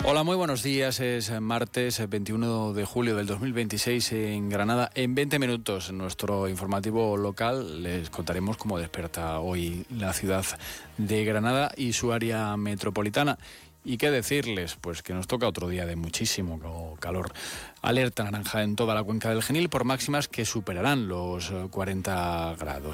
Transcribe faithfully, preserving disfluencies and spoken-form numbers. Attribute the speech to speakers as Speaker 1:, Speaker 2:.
Speaker 1: Hola, muy buenos días. Es martes veintiuno de julio del dos mil veintiséis en Granada. En veinte minutos, en nuestro informativo local, les contaremos cómo despierta hoy la ciudad de Granada y su área metropolitana. ¿Y qué decirles? Pues que nos toca otro día de muchísimo calor. Alerta naranja en toda la cuenca del Genil por máximas que superarán los cuarenta grados.